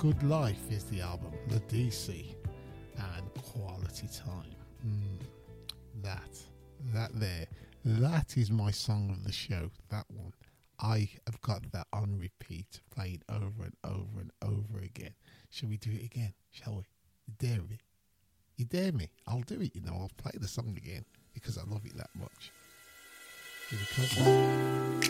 Good Life is the album, the DC, and Quality Time. That is my song of the show. That one, I have got that on repeat, played over and over and over again. Shall we do it again? Shall we? You dare me? You dare me? I'll do it. I'll play the song again because I love it that much. Here it comes.